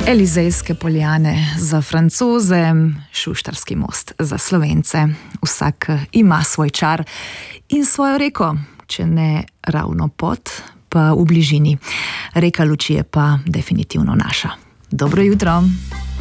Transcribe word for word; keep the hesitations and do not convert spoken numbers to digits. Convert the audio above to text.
Elizejske poljane za Francoze, Šuštarski most za Slovence. Vsak ima svoj čar in svojo reko, če ne ravno pod, pa v bližini. Reka Luči je pa definitivno naša. Dobro jutro.